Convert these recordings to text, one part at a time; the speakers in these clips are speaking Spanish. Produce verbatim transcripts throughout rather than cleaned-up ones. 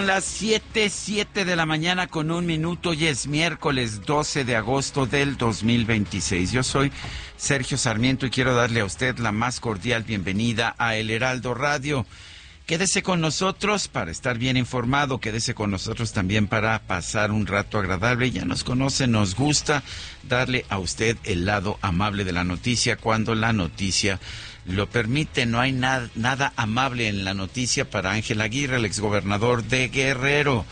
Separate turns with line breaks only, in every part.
Las siete, siete de la mañana con un minuto. Hoy es miércoles doce de agosto del dos mil veintiséis. Yo soy Sergio Sarmiento y quiero darle a usted la más cordial bienvenida a El Heraldo Radio. Quédese con nosotros para estar bien informado, quédese con nosotros también para pasar un rato agradable. Ya nos conoce, nos gusta darle a usted el lado amable de la noticia cuando la noticia lo permite. No hay nada, nada amable en la noticia para Ángel Aguirre, el exgobernador de Guerrero.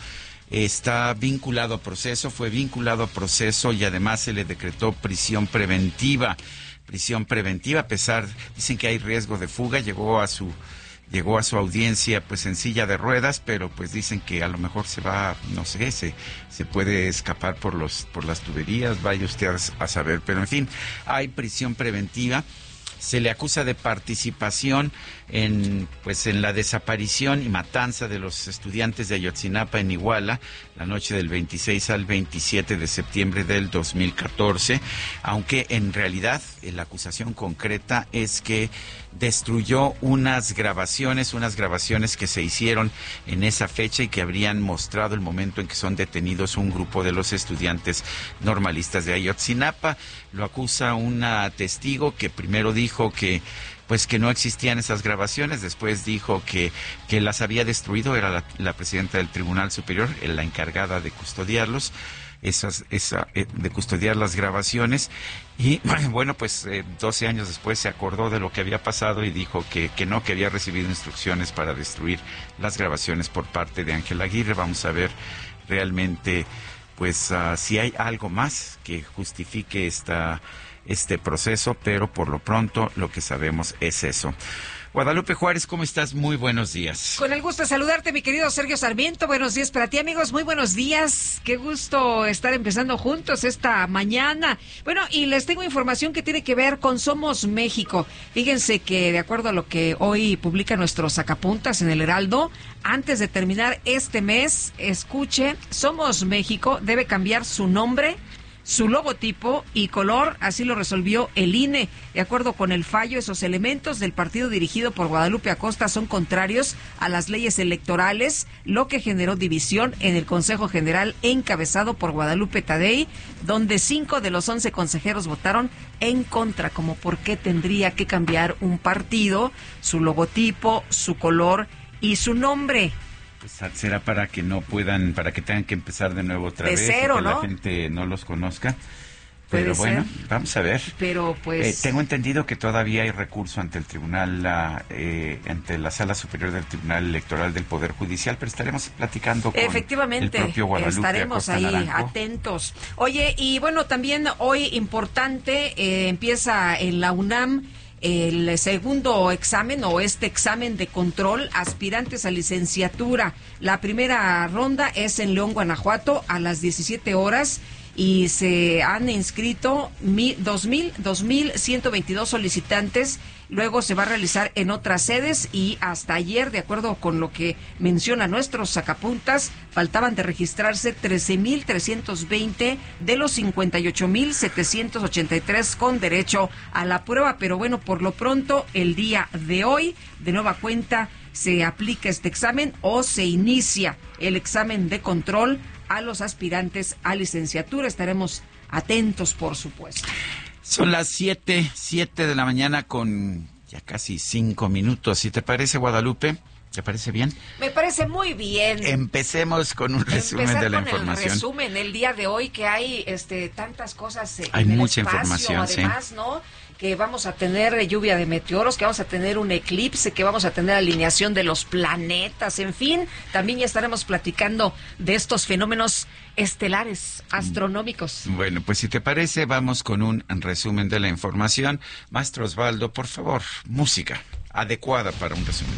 Está vinculado a proceso, fue vinculado a proceso y además se le decretó prisión preventiva. Prisión preventiva, a pesar, dicen que hay riesgo de fuga, llegó a su... Llegó a su audiencia pues en silla de ruedas, pero pues dicen que a lo mejor se va, no sé, se, se puede escapar por los por las tuberías, vaya usted a, a saber. Pero en fin, hay prisión preventiva. Se le acusa de participación en pues en la desaparición y matanza de los estudiantes de Ayotzinapa en Iguala, la noche del veintiséis al veintisiete de septiembre del dos mil catorce, aunque en realidad la acusación concreta es que destruyó unas grabaciones, unas grabaciones que se hicieron en esa fecha y que habrían mostrado el momento en que son detenidos un grupo de los estudiantes normalistas de Ayotzinapa. Lo acusa una testigo que primero dijo que pues que no existían esas grabaciones, después dijo que, que las había destruido, era la, la presidenta del Tribunal Superior, la encargada de custodiarlos, esas, esa, de custodiar las grabaciones, y bueno, pues eh, doce años después se acordó de lo que había pasado y dijo que, que no, que había recibido instrucciones para destruir las grabaciones por parte de Ángel Aguirre. Vamos a ver realmente pues uh, si hay algo más que justifique esta este proceso, pero por lo pronto lo que sabemos es eso. Guadalupe Juárez, ¿cómo estás? Muy buenos días.
Con el gusto de saludarte, mi querido Sergio Sarmiento. Buenos días para ti, amigos. Muy buenos días. Qué gusto estar empezando juntos esta mañana. Bueno, y les tengo información que tiene que ver con Somos México. Fíjense que, de acuerdo a lo que hoy publica nuestros sacapuntas en el Heraldo, antes de terminar este mes, escuche, Somos México debe cambiar su nombre, su logotipo y color, así lo resolvió el I N E. De acuerdo con el fallo, esos elementos del partido dirigido por Guadalupe Acosta son contrarios a las leyes electorales, lo que generó división en el Consejo General encabezado por Guadalupe Tadei, donde cinco de los once consejeros votaron en contra, como por qué tendría que cambiar un partido, su logotipo, su color y su nombre.
Pues será para que no puedan, para que tengan que empezar de nuevo otra
de
vez,
cero,
y que
¿no?
la gente no los conozca. Pero
Puede
bueno,
ser.
Vamos a ver.
Pero pues
eh, tengo entendido que todavía hay recurso ante el tribunal, la, eh, ante la Sala Superior del Tribunal Electoral del Poder Judicial, pero estaremos platicando con
efectivamente,
el propio Guadalupe
estaremos
Acosta
ahí
Naranjo.
atentos. Oye, y bueno, también hoy importante, eh, empieza en la UNAM el segundo examen o este examen de control, aspirantes a licenciatura. La primera ronda es en León, Guanajuato, a las diecisiete horas, y se han inscrito dos mil ciento veintidós solicitantes. Luego se va a realizar en otras sedes y hasta ayer, de acuerdo con lo que menciona nuestros sacapuntas, faltaban de registrarse trece mil trescientos veinte de los cincuenta y ocho mil setecientos ochenta y tres con derecho a la prueba. Pero bueno, por lo pronto, el día de hoy, de nueva cuenta, se aplica este examen o se inicia el examen de control a los aspirantes a licenciatura. Estaremos atentos, por supuesto.
Son las siete, siete de la mañana con ya casi cinco minutos. ¿Sí te parece, Guadalupe? ¿Te parece bien?
Me parece muy bien.
Empecemos con un resumen
Empezar
de la
con
información.
El resumen el día de hoy, que hay este tantas cosas eh,
hay
en
mucha
el espacio,
información,
además,
sí.
¿no? Que vamos a tener lluvia de meteoros, que vamos a tener un eclipse, que vamos a tener alineación de los planetas, en fin, también ya estaremos platicando de estos fenómenos estelares, astronómicos.
Bueno, pues si te parece, vamos con un resumen de la información. Maestro Osvaldo, por favor, música adecuada para un resumen.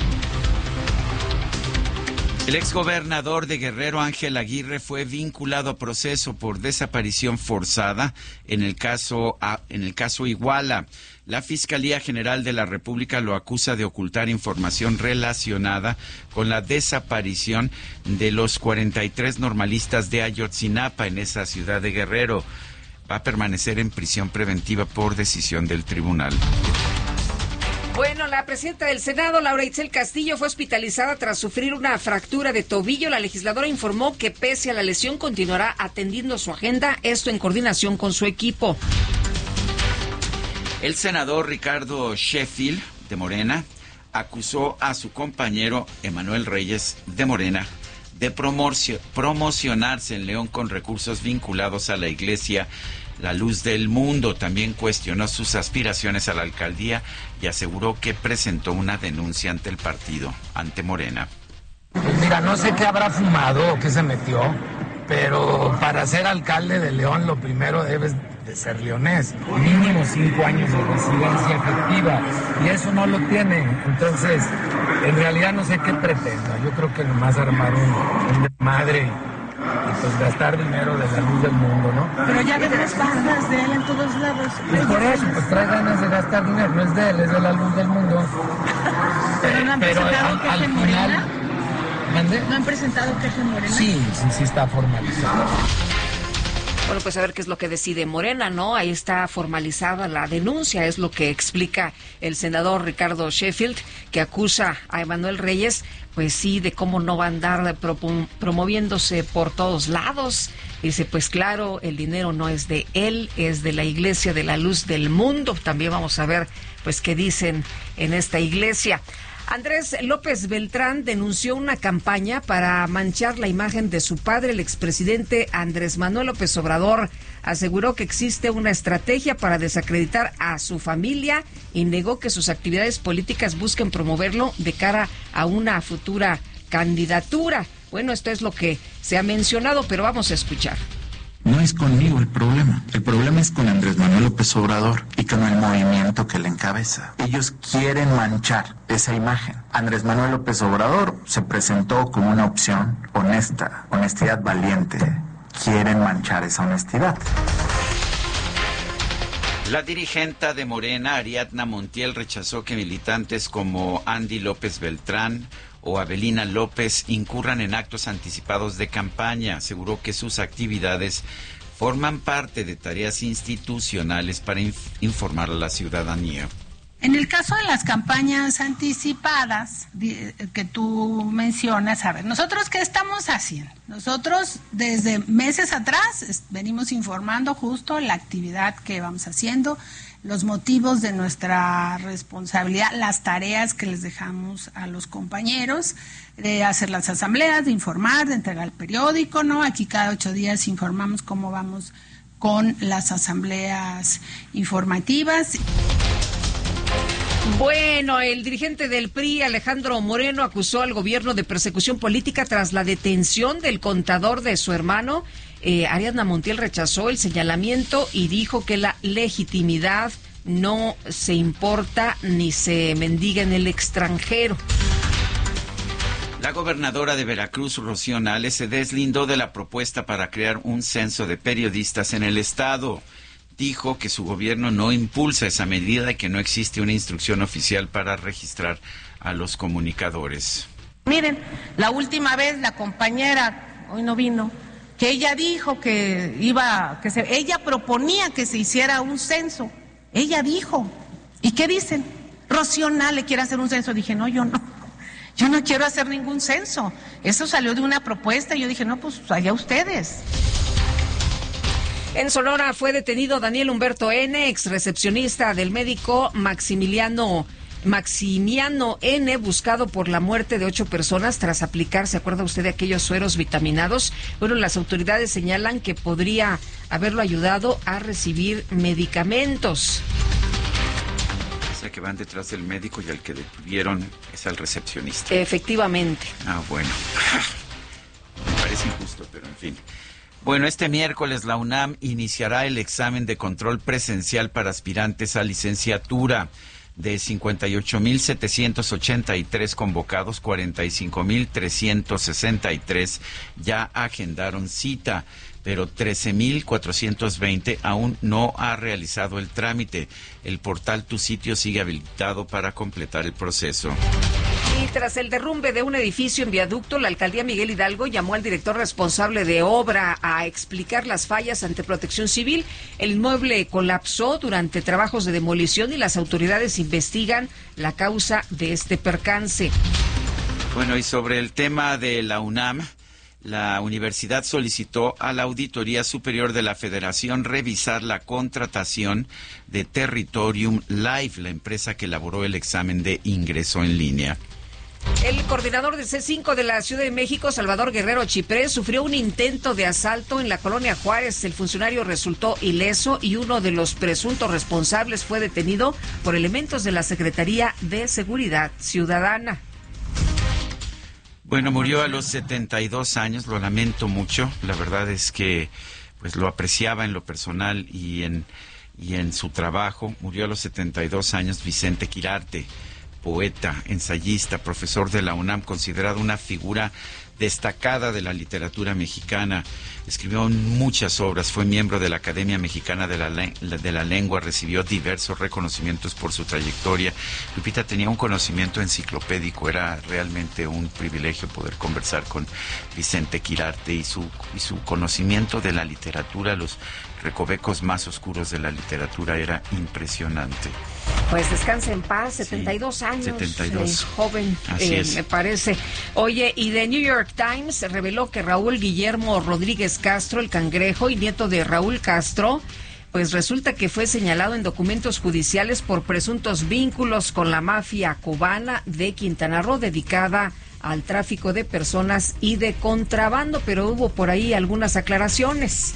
El exgobernador de Guerrero, Ángel Aguirre, fue vinculado a proceso por desaparición forzada en el caso a, en el caso Iguala. La Fiscalía General de la República lo acusa de ocultar información relacionada con la desaparición de los cuarenta y tres normalistas de Ayotzinapa en esa ciudad de Guerrero. Va a permanecer en prisión preventiva por decisión del tribunal.
Bueno, la presidenta del Senado, Laura Itzel Castillo, fue hospitalizada tras sufrir una fractura de tobillo. La legisladora informó que pese a la lesión continuará atendiendo su agenda, esto en coordinación con su equipo.
El senador Ricardo Sheffield, de Morena, acusó a su compañero Emanuel Reyes, de Morena, de promocionarse en León con recursos vinculados a la Iglesia La Luz del Mundo. También cuestionó sus aspiraciones a la alcaldía y aseguró que presentó una denuncia ante el partido, ante Morena.
Pues mira, no sé qué habrá fumado o qué se metió, pero para ser alcalde de León lo primero debes de ser leonés. Mínimo cinco años de residencia efectiva, y eso no lo tiene. Entonces, en realidad no sé qué pretenda. Yo creo que nomás armar un, un madre y pues gastar dinero de La Luz del Mundo, ¿no?
Pero ya vemos bandas de él en todos lados.
Pues por eso, pues trae ganas de gastar dinero. No es de él, es de La Luz del Mundo.
Pero no han
Pero
presentado
al,
queja
al
en
final...
Morena.
¿Mande?
¿No han presentado queja en Morena?
Sí, sí, sí está formalizado.
Bueno, pues a ver qué es lo que decide Morena, ¿no? Ahí está formalizada la denuncia, es lo que explica el senador Ricardo Sheffield, que acusa a Emanuel Reyes, pues sí, de cómo no va a andar pro promoviéndose por todos lados. Dice, pues claro, el dinero no es de él, es de la Iglesia de la Luz del Mundo. También vamos a ver, pues, qué dicen en esta iglesia. Andrés López Beltrán denunció una campaña para manchar la imagen de su padre, el expresidente Andrés Manuel López Obrador. Aseguró que existe una estrategia para desacreditar a su familia y negó que sus actividades políticas busquen promoverlo de cara a una futura candidatura. Bueno, esto es lo que se ha mencionado, pero vamos a escuchar.
No es conmigo el problema, el problema es con Andrés Manuel López Obrador y con el movimiento que le encabeza. Ellos quieren manchar esa imagen. Andrés Manuel López Obrador se presentó como una opción honesta, honestidad valiente. Quieren manchar esa honestidad.
La dirigente de Morena, Ariadna Montiel, rechazó que militantes como Andy López Beltrán o Avelina López incurran en actos anticipados de campaña. Aseguró que sus actividades forman parte de tareas institucionales para inf- informar a la ciudadanía.
En el caso de las campañas anticipadas que tú mencionas, a ver, ¿nosotros qué estamos haciendo? Nosotros desde meses atrás venimos informando justo la actividad que vamos haciendo, los motivos de nuestra responsabilidad, las tareas que les dejamos a los compañeros, de hacer las asambleas, de informar, de entregar el periódico, ¿no? Aquí cada ocho días informamos cómo vamos con las asambleas informativas.
Bueno, el dirigente del P R I, Alejandro Moreno, acusó al gobierno de persecución política tras la detención del contador de su hermano. Eh, Ariadna Montiel rechazó el señalamiento y dijo que la legitimidad no se importa ni se mendiga en el extranjero.
La gobernadora de Veracruz, Rocío Nale, se deslindó de la propuesta para crear un censo de periodistas en el estado. Dijo que su gobierno no impulsa esa medida y que no existe una instrucción oficial para registrar a los comunicadores.
Miren, la última vez la compañera, hoy no vino, que ella dijo que iba, que se, ella proponía que se hiciera un censo. Ella dijo. ¿Y qué dicen? Rocío Nale quiere hacer un censo. Dije, no, yo no. Yo no quiero hacer ningún censo. Eso salió de una propuesta y yo dije, no, pues allá ustedes.
En Sonora fue detenido Daniel Humberto N., ex recepcionista del médico Maximiliano Maximiano N., buscado por la muerte de ocho personas tras aplicar, ¿se acuerda usted de aquellos sueros vitaminados? Bueno, las autoridades señalan que podría haberlo ayudado a recibir medicamentos.
O sea, que van detrás del médico y al que detuvieron es al recepcionista.
Efectivamente.
Ah, bueno. Me parece injusto, pero en fin. Bueno, este miércoles la UNAM iniciará el examen de control presencial para aspirantes a licenciatura. De cincuenta y ocho mil setecientos ochenta y tres convocados, cuarenta y cinco mil trescientos sesenta y tres ya agendaron cita, pero trece mil cuatrocientos veinte aún no ha realizado el trámite. El portal Tu Sitio sigue habilitado para completar el proceso.
Y tras el derrumbe de un edificio en Viaducto, la alcaldía Miguel Hidalgo llamó al director responsable de obra a explicar las fallas ante Protección Civil. El inmueble colapsó durante trabajos de demolición y las autoridades investigan la causa de este percance.
Bueno, y sobre el tema de la UNAM, la universidad solicitó a la Auditoría Superior de la Federación revisar la contratación de Territorium Live, la empresa que elaboró el examen de ingreso en línea.
El coordinador del C cinco de la Ciudad de México, Salvador Guerrero Chiprés, sufrió un intento de asalto en la colonia Juárez. El funcionario resultó ileso y uno de los presuntos responsables fue detenido por elementos de la Secretaría de Seguridad Ciudadana.
Bueno, murió a los setenta y dos años, lo lamento mucho. La verdad es que pues lo apreciaba en lo personal y en, y en su trabajo. Murió a los setenta y dos años Vicente Quirarte, poeta, ensayista, profesor de la UNAM, considerado una figura destacada de la literatura mexicana. Escribió muchas obras, fue miembro de la Academia Mexicana de la, de la Lengua, recibió diversos reconocimientos por su trayectoria. Lupita tenía un conocimiento enciclopédico, era realmente un privilegio poder conversar con Vicente Quirarte y su, y su conocimiento de la literatura, los recovecos más oscuros de la literatura, era impresionante.
Pues descanse en paz, setenta y dos sí, años, setenta y dos. Eh, joven,
Así
eh,
es.
me parece. Oye, y The New York Times reveló que Raúl Guillermo Rodríguez Castro, el Cangrejo y nieto de Raúl Castro, pues resulta que fue señalado en documentos judiciales por presuntos vínculos con la mafia cubana de Quintana Roo, dedicada al tráfico de personas y de contrabando, pero hubo por ahí algunas aclaraciones.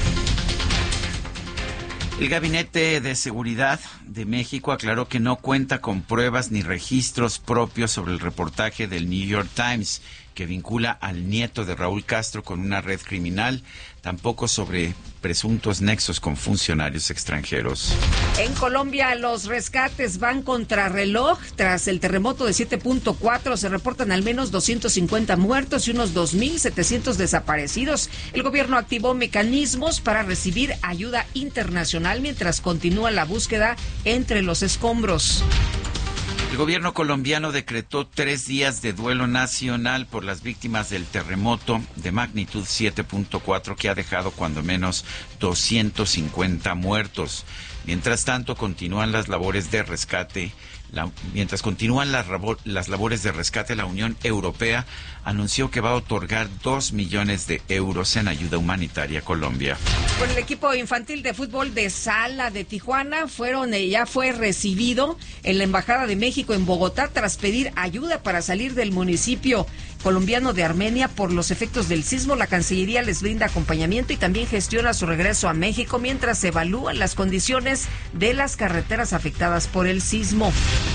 El Gabinete de Seguridad de México aclaró que no cuenta con pruebas ni registros propios sobre el reportaje del New York Times que vincula al nieto de Raúl Castro con una red criminal, tampoco sobre presuntos nexos con funcionarios extranjeros.
En Colombia, los rescates van contrarreloj. Tras el terremoto de siete punto cuatro, se reportan al menos doscientos cincuenta muertos y unos dos mil setecientos desaparecidos. El gobierno activó mecanismos para recibir ayuda internacional mientras continúa la búsqueda entre los escombros.
El gobierno colombiano decretó tres días de duelo nacional por las víctimas del terremoto de magnitud siete punto cuatro que ha dejado cuando menos doscientos cincuenta muertos. Mientras tanto, continúan las labores de rescate. La, mientras continúan las, las labores de rescate, la Unión Europea anunció que va a otorgar dos millones de euros en ayuda humanitaria a Colombia.
Con el equipo infantil de fútbol de Sala de Tijuana, fueron ya fue recibido en la Embajada de México en Bogotá tras pedir ayuda para salir del municipio colombiano de Armenia por los efectos del sismo. La Cancillería les brinda acompañamiento y también gestiona su regreso a México mientras se evalúan las condiciones de las carreteras afectadas por el sismo.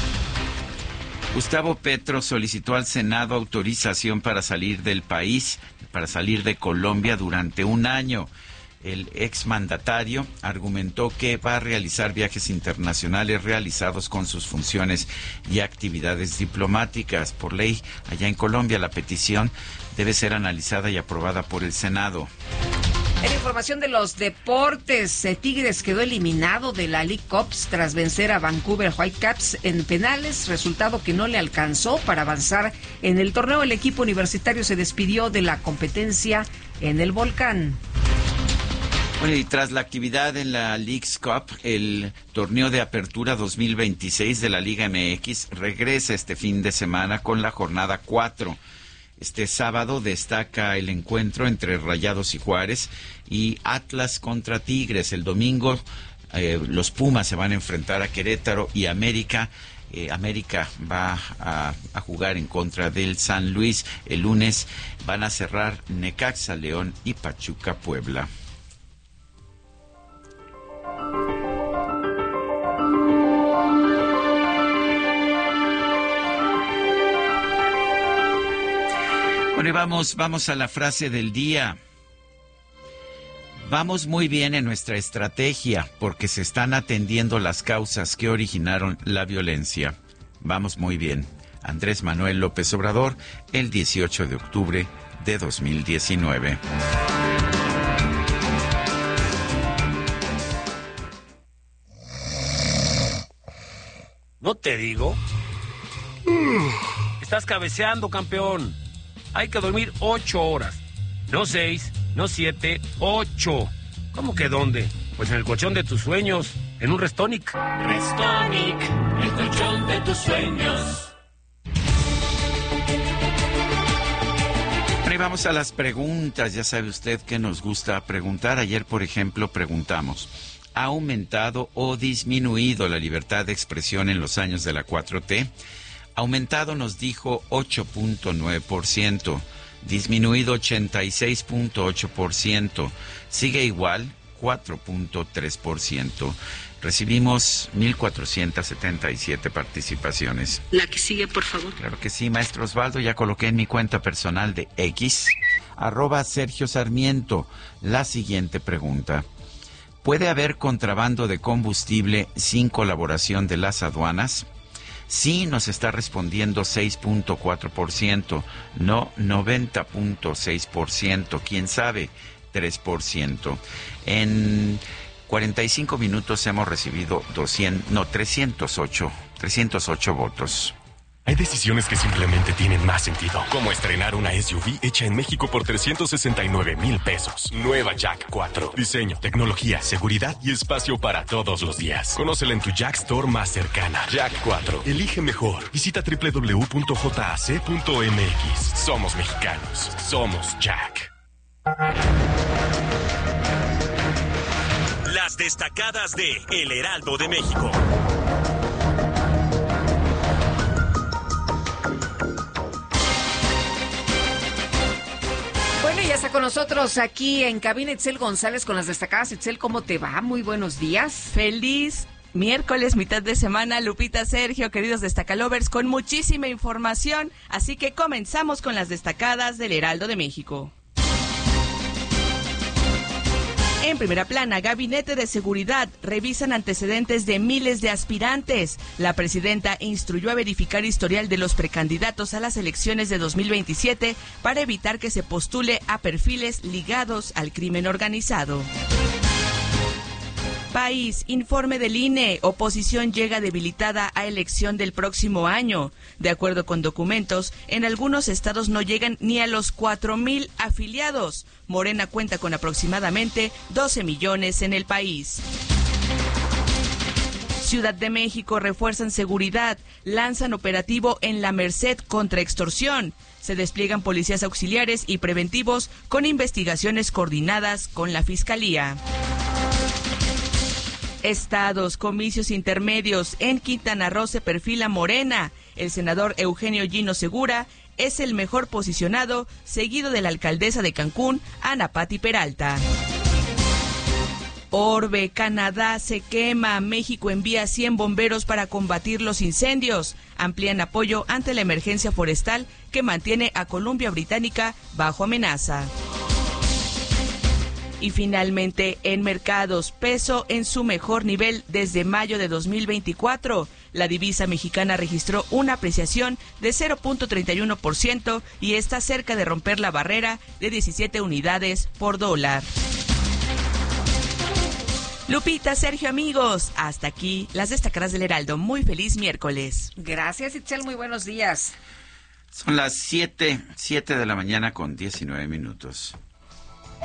Gustavo Petro solicitó al Senado autorización para salir del país, para salir de Colombia durante un año. El exmandatario argumentó que va a realizar viajes internacionales realizados con sus funciones y actividades diplomáticas. Por ley, allá en Colombia, la petición debe ser analizada y aprobada por el Senado.
En información de los deportes, Tigres quedó eliminado de la League Cup tras vencer a Vancouver Whitecaps en penales, resultado que no le alcanzó para avanzar en el torneo. El equipo universitario se despidió de la competencia en el Volcán.
Bueno, y tras la actividad en la Leagues Cup, el torneo de apertura dos mil veintiséis de la Liga M X regresa este fin de semana con la jornada cuatro. Este sábado destaca el encuentro entre Rayados y Juárez y Atlas contra Tigres. El domingo eh, los Pumas se van a enfrentar a Querétaro y América. Eh, América va a, a jugar en contra del San Luis. El lunes van a cerrar Necaxa, León y Pachuca, Puebla. Bueno, y vamos, vamos a la frase del día. Vamos muy bien en nuestra estrategia porque se están atendiendo las causas que originaron la violencia. Vamos muy bien. Andrés Manuel López Obrador, el dieciocho de octubre de dos mil diecinueve.
¿No te digo? estás cabeceando, campeón. Hay que dormir ocho horas. No seis, no siete, ocho. ¿Cómo que dónde? Pues en el colchón de tus sueños, en un Restonic.
Restonic, el colchón de tus sueños.
Bueno, y vamos a las preguntas. Ya sabe usted que nos gusta preguntar. Ayer, por ejemplo, preguntamos: ¿ha aumentado o disminuido la libertad de expresión en los años de la cuatro T? Aumentado nos dijo ocho punto nueve por ciento, disminuido ochenta y seis punto ocho por ciento, sigue igual cuatro punto tres por ciento. Recibimos mil cuatrocientas setenta y siete participaciones.
La que sigue, por favor.
Claro que sí, maestro Osvaldo. Ya coloqué en mi cuenta personal de X, arroba Sergio Sarmiento, la siguiente pregunta. ¿Puede haber contrabando de combustible sin colaboración de las aduanas? Sí, nos está respondiendo seis punto cuatro por ciento, no noventa punto seis por ciento, quién sabe, tres por ciento. En cuarenta y cinco minutos hemos recibido doscientos, no, trescientos ocho, trescientos ocho votos.
Hay decisiones que simplemente tienen más sentido, como estrenar una S U V hecha en México por trescientos sesenta y nueve mil pesos. Nueva Jack cuatro. Diseño, tecnología, seguridad y espacio para todos los días. Conócela en tu Jack Store más cercana. Jack cuatro. Elige mejor. Visita doble u doble u doble u punto j a c punto m x. Somos mexicanos. Somos Jack.
Las destacadas de El Heraldo de México.
Bueno, ya está con nosotros aquí en cabina Itzel González con las destacadas. Itzel, ¿cómo te va? Muy buenos días.
Feliz miércoles, mitad de semana, Lupita, Sergio, queridos destacalovers, con muchísima información, así que comenzamos con las destacadas del Heraldo de México. En primera plana, Gabinete de Seguridad, revisan antecedentes de miles de aspirantes. La presidenta instruyó a verificar historial de los precandidatos a las elecciones de dos mil veintisiete para evitar que se postule a perfiles ligados al crimen organizado. País, informe del I N E, oposición llega debilitada a elección del próximo año. De acuerdo con documentos, en algunos estados no llegan ni a los cuatro mil afiliados. Morena cuenta con aproximadamente doce millones en el país. Ciudad de México, refuerzan seguridad, lanzan operativo en La Merced contra extorsión. Se despliegan policías auxiliares y preventivos con investigaciones coordinadas con la Fiscalía. Estados, comicios intermedios. En Quintana Roo se perfila Morena. El senador Eugenio Gino Segura es el mejor posicionado, seguido de la alcaldesa de Cancún, Ana Pati Peralta. Orbe, Canadá se quema. México envía cien bomberos para combatir los incendios. Amplían apoyo ante la emergencia forestal que mantiene a Columbia Británica bajo amenaza. Y finalmente, en mercados, peso en su mejor nivel desde mayo de dos mil veinticuatro. La divisa mexicana registró una apreciación de cero punto treinta y uno por ciento y está cerca de romper la barrera de diecisiete unidades por dólar. Lupita, Sergio, amigos, hasta aquí las destacadas del Heraldo. Muy feliz miércoles.
Gracias, Itzel, muy buenos días.
Son las siete, siete de la mañana con diecinueve minutos.